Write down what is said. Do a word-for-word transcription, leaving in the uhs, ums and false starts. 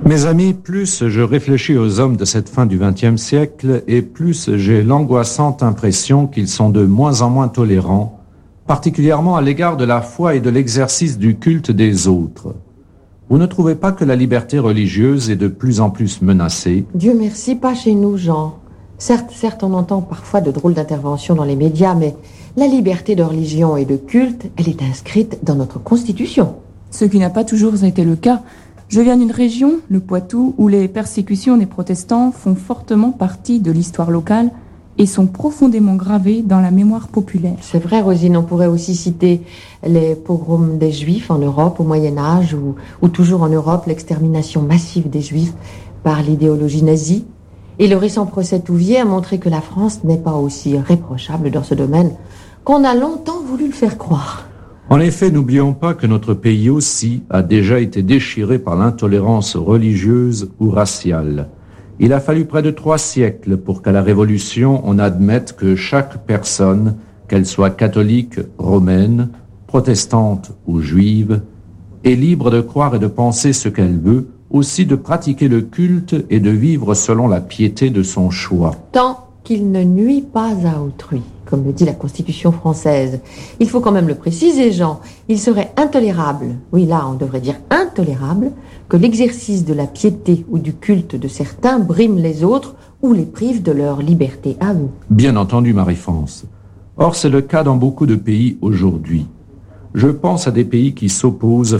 Mes amis, plus je réfléchis aux hommes de cette fin du vingtième siècle et plus j'ai l'angoissante impression qu'ils sont de moins en moins tolérants, particulièrement à l'égard de la foi et de l'exercice du culte des autres. Vous ne trouvez pas que la liberté religieuse est de plus en plus menacée? Dieu merci, pas chez nous, Jean. Certes, certes, on entend parfois de drôles d'interventions dans les médias, mais la liberté de religion et de culte, elle est inscrite dans notre Constitution. Ce qui n'a pas toujours été le cas. Je viens d'une région, le Poitou, où les persécutions des protestants font fortement partie de l'histoire locale et sont profondément gravées dans la mémoire populaire. C'est vrai, Rosine, on pourrait aussi citer les pogroms des Juifs en Europe au Moyen-Âge ou, ou toujours en Europe l'extermination massive des Juifs par l'idéologie nazie. Et le récent procès Touvier a montré que la France n'est pas aussi réprochable dans ce domaine qu'on a longtemps voulu le faire croire. En effet, n'oublions pas que notre pays aussi a déjà été déchiré par l'intolérance religieuse ou raciale. Il a fallu près de trois siècles pour qu'à la Révolution, on admette que chaque personne, qu'elle soit catholique, romaine, protestante ou juive, est libre de croire et de penser ce qu'elle veut, aussi de pratiquer le culte et de vivre selon la piété de son choix. Tant qu'il ne nuit pas à autrui, comme le dit la Constitution française. Il faut quand même le préciser, Jean. Il serait intolérable, oui là on devrait dire intolérable, que l'exercice de la piété ou du culte de certains brime les autres ou les prive de leur liberté à eux. Bien entendu, Marie-France. Or, c'est le cas dans beaucoup de pays aujourd'hui. Je pense à des pays qui s'opposent